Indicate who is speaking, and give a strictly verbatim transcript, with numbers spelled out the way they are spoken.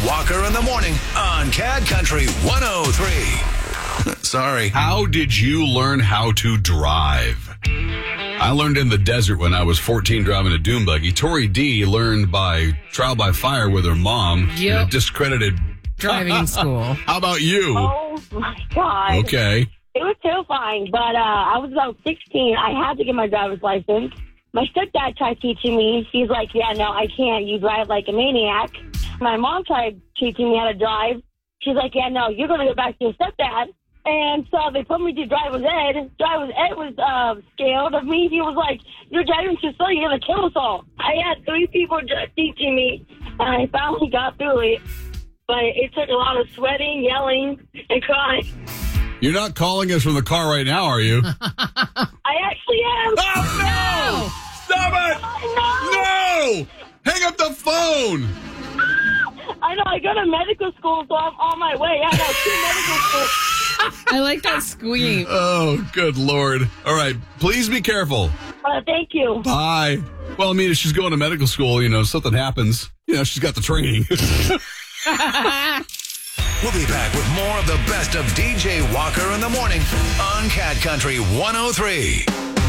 Speaker 1: Walker in the morning on Cat Country one oh three. Sorry.
Speaker 2: How did you learn how to drive? I learned in the desert when I was fourteen driving a dune buggy. Tori D learned by trial by fire with her mom
Speaker 3: Yep.
Speaker 2: in a discredited
Speaker 3: driving school.
Speaker 2: How about you?
Speaker 4: Oh, my God.
Speaker 2: Okay.
Speaker 4: It was terrifying, but uh, I was about sixteen. I had to get my driver's license. My stepdad tried teaching me. He's like, yeah, no, I can't. You drive like a maniac. My mom tried teaching me how to drive. She's like, yeah, no, you're going to go back to your stepdad. And so they put me to driver's ed. Driver's ed was uh, scared of me. He was like, you're driving too slow. You're going to kill us all. I had three people just teaching me, and I finally got through it. But it took a lot of sweating, yelling, and crying.
Speaker 2: You're not calling us from the car right now, are you?
Speaker 4: I actually am.
Speaker 2: Oh, no! Stop it!
Speaker 4: I
Speaker 2: No! Hang up the phone!
Speaker 4: know. I know. I go to medical school, so I'm on my way. I got two medical schools.
Speaker 3: I like that squeak.
Speaker 2: Oh, good Lord. All right. Please be careful.
Speaker 4: Uh, thank you.
Speaker 2: Bye. Well, I mean, if she's going to medical school, you know, something happens. You know, she's got the training.
Speaker 1: We'll be back with more of the best of D J Walker in the morning on Cat Country one oh three.